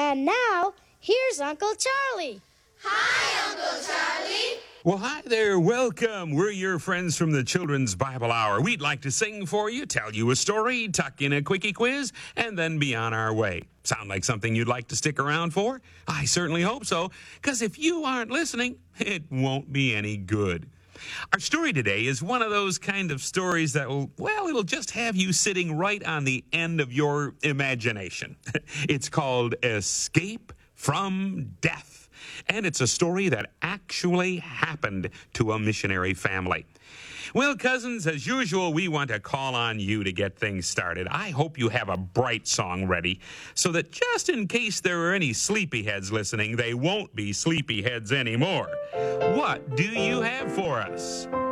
And now, here's Uncle Charlie. Hi, Uncle Charlie. Well, hi there. Welcome. We're your friends from the Children's Bible Hour. We'd like to sing for you, tell you a story, tuck in a quickie quiz, and then be on our way. Sound like something you'd like to stick around for? I certainly hope so, because if you aren't listening, it won't be any good. Our story today is one of those kind of stories that it'll just have you sitting right on the end of your imagination. It's called Escape from Death. And it's a story that actually happened to a missionary family. Well, cousins, as usual, we want to call on you to get things started. I hope you have a bright song ready so that just in case there are any sleepyheads listening, they won't be sleepyheads anymore. What do you have for us?